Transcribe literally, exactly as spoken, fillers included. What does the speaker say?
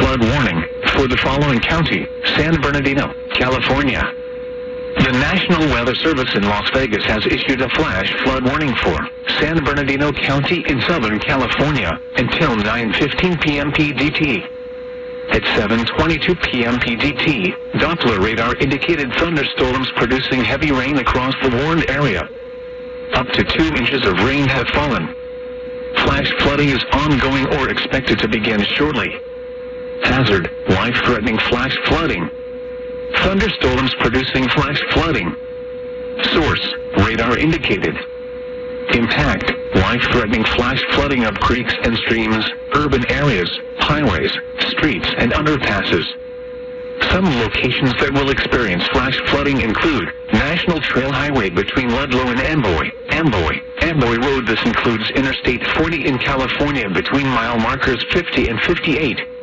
flood warning for the following county: San Bernardino, California. The National Weather Service in Las Vegas has issued a flash flood warning for San Bernardino County in Southern California until nine fifteen p m P D T. At seven twenty-two p m P D T, Doppler radar indicated thunderstorms producing heavy rain across the warned area. Up to two inches of rain have fallen. Flash flooding is ongoing or expected to begin shortly. Hazard: life-threatening flash flooding. Thunderstorms producing flash flooding. Source: radar indicated. Impact: life-threatening flash flooding of creeks and streams, urban areas, highways, streets, and underpasses. Some locations that will experience flash flooding include National Trail Highway between Ludlow and Amboy, Amboy, Amboy Road. This includes Interstate forty in California between mile markers fifty and fifty-eight,